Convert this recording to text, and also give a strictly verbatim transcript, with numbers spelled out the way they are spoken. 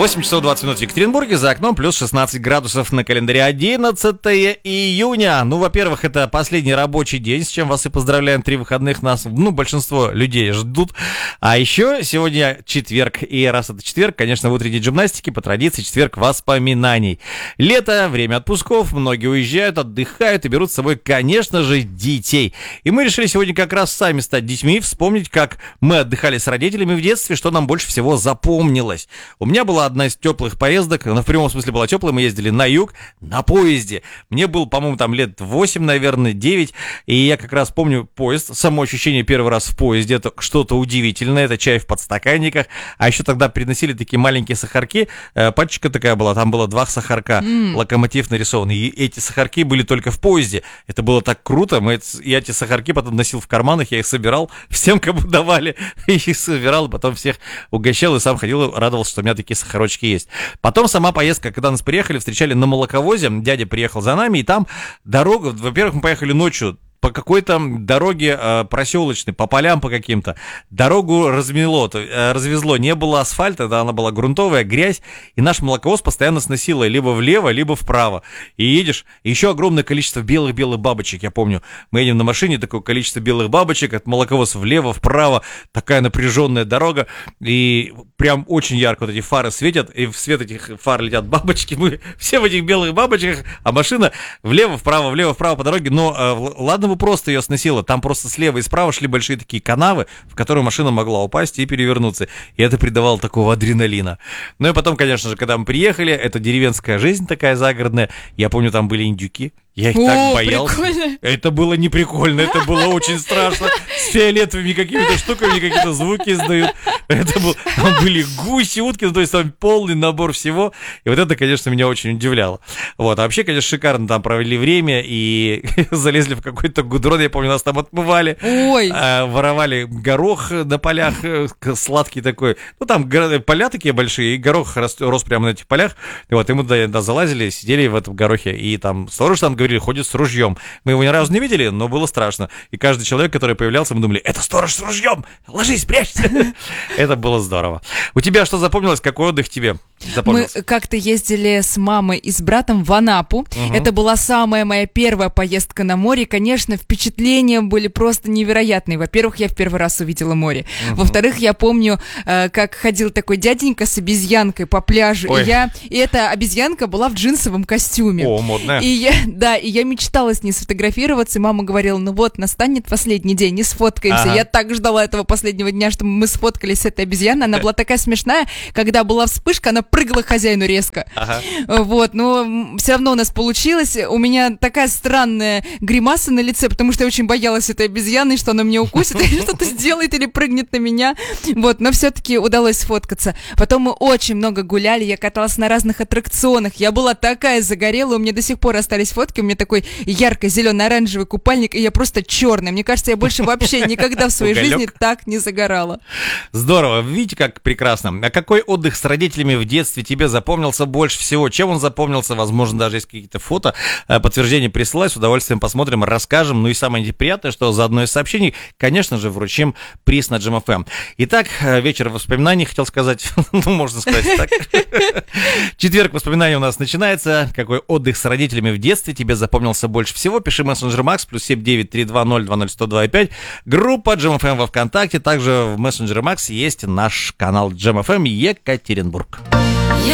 восемь часов двадцать минут в Екатеринбурге, за окном плюс шестнадцать градусов на календаре, одиннадцатое июня. Ну, во-первых, это последний рабочий день, с чем вас и поздравляем. Три выходных нас, ну, большинство людей ждут. А еще сегодня четверг, и раз это четверг, конечно, в утренней гимнастике, по традиции, четверг воспоминаний. Лето, время отпусков, многие уезжают, отдыхают и берут с собой, конечно же, детей. И мы решили сегодня как раз сами стать детьми, вспомнить, как мы отдыхали с родителями в детстве, что нам больше всего запомнилось. У меня была одна из теплых поездок, она в прямом смысле была теплая, мы ездили на юг на поезде. Мне было, по-моему, там лет восемь, наверное, девять, и я как раз помню поезд, само ощущение первый раз в поезде, это что-то удивительное, это чай в подстаканниках, а еще тогда приносили такие маленькие сахарки, э, пачка такая была, там было два сахарка, mm. локомотив нарисован, и эти сахарки были только в поезде, это было так круто, мы, я эти сахарки потом носил в карманах, я их собирал, всем, кому давали, их собирал, потом всех угощал и сам ходил, радовался, что у меня такие сахарочки есть. Потом сама поездка, когда нас приехали, встречали на молоковозе, дядя приехал за нами, и там дорога, во-первых, мы поехали ночью по какой-то дороге э, проселочной, по полям по каким-то. Дорогу размело, э, развезло, не было асфальта, да, она была грунтовая, грязь, и наш молоковоз постоянно сносило либо влево, либо вправо. И едешь, и еще огромное количество белых-белых бабочек, я помню. Мы едем на машине, такое количество белых бабочек, от молоковоз влево, вправо, такая напряженная дорога, и прям очень ярко вот эти фары светят, и в свет этих фар летят бабочки, мы все в этих белых бабочках, а машина влево, вправо, влево, вправо по дороге, но э, ладно бы просто ее сносило, там просто слева и справа шли большие такие канавы, в которые машина могла упасть и перевернуться, и это придавало такого адреналина. Ну и потом, конечно же, когда мы приехали, это деревенская жизнь такая загородная, я помню, там были индюки. Я их О, так боялся. Прикольно. Это было не прикольно, это было очень страшно. С фиолетовыми какими-то штуками какие-то звуки издают. Это был, там были гуси, утки, ну, то есть там полный набор всего. И вот это, конечно, меня очень удивляло. Вот, а вообще, конечно, шикарно там провели время и залезли в какой-то гудрон, я помню, нас там отмывали. Ой. А, воровали горох на полях, сладкий такой. Ну, там поля такие большие, и горох рос, рос прямо на этих полях. И вот, и мы туда залазили, сидели в этом горохе, и там сторож там говорили, ходит с ружьем. Мы его ни разу не видели, но было страшно. И каждый человек, который появлялся, мы думали, это сторож с ружьем, ложись, прячься. Это было здорово. У тебя что запомнилось? Какой отдых тебе запомнился? Мы как-то ездили с мамой и с братом в Анапу. Угу. Это была самая моя первая поездка на море. Конечно, впечатления были просто невероятные. Во-первых, я в первый раз увидела море. Угу. Во-вторых, я помню, как ходил такой дяденька с обезьянкой по пляжу. И, я, и эта обезьянка была в джинсовом костюме. О, модная. И я, да, и я мечтала с ней сфотографироваться, и мама говорила, ну вот, настанет последний день, не сфоткаемся. Ага. Я так ждала этого последнего дня, чтобы мы сфоткались с этой обезьяной. Она была такая смешная, когда была вспышка, она прыгала к хозяину резко. Ага. Вот, но все равно у нас получилось. У меня такая странная гримаса на лице, потому что я очень боялась этой обезьяны, что она меня укусит, или что-то сделает, или прыгнет на меня. Вот, но все-таки удалось сфоткаться. Потом мы очень много гуляли, я каталась на разных аттракционах. Я была такая загорелая, у меня до сих пор остались фотки, у меня такой ярко-зелено-оранжевый купальник, и я просто черная. Мне кажется, я больше вообще никогда в своей жизни так не загорала. Здорово. Видите, как прекрасно. А какой отдых с родителями в детстве тебе запомнился больше всего? Чем он запомнился? Возможно, даже есть какие-то фото, подтверждения присылай, с удовольствием посмотрим, расскажем. Ну и самое неприятное, что за одно из сообщений, конечно же, вручим приз на Джем эф эм. Итак, вечер воспоминаний, хотел сказать, ну, можно сказать так. Четверг воспоминаний у нас начинается. Какой отдых с родителями в детстве тебе запомнился больше всего? Пиши мессенджер Макс, плюс семь девять три два ноль два ноль сто два пять. Группа Джем эф эм во ВКонтакте. Также в мессенджере Макс есть наш канал Джем эф эм Екатеринбург.